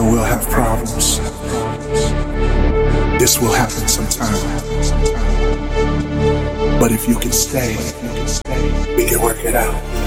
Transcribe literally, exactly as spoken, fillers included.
know we'll have problems. This will happen sometime. But if you can stay, we can work it out.